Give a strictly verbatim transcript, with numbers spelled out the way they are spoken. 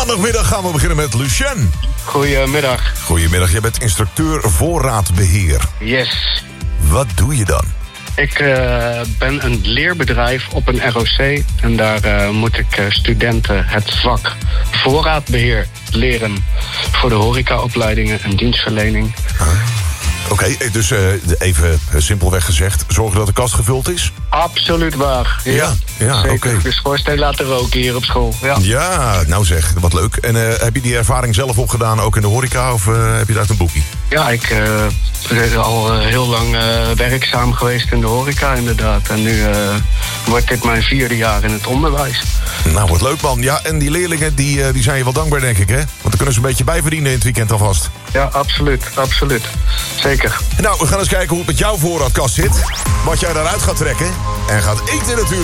maandagmiddag gaan we beginnen met Lucien. Goedemiddag. Goedemiddag, jij bent instructeur voorraadbeheer. Yes. Wat doe je dan? Ik uh, ben een leerbedrijf op een R O C. En daar uh, moet ik uh, studenten het vak voorraadbeheer leren. Voor de horecaopleidingen en dienstverlening. Ah. Oké, okay, dus uh, even simpelweg gezegd, zorgen dat de kast gevuld is? Absoluut waar. Ja, ja, ja oké. Okay. De schoorsteen laten roken hier op school. Ja, ja nou zeg, wat leuk. En uh, heb je die ervaring zelf opgedaan, ook in de horeca, of uh, heb je daar een boekie? Ja, ik uh, ben al uh, heel lang uh, werkzaam geweest in de horeca inderdaad. En nu uh, wordt dit mijn vierde jaar in het onderwijs. Nou, wat leuk man. Ja, en die leerlingen, die, uh, die zijn je wel dankbaar, denk ik, hè? Want dan kunnen ze een beetje bijverdienen in het weekend alvast. Ja, absoluut, absoluut. Zeker. Nou, we gaan eens kijken hoe het met jouw voorraadkast zit. Wat jij daaruit gaat trekken. En gaat eten natuurlijk.